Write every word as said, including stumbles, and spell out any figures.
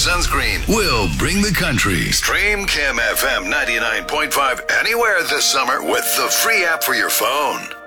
sunscreen will bring the country. Stream Kim F M ninety-nine point five anywhere this summer with the free app for your phone.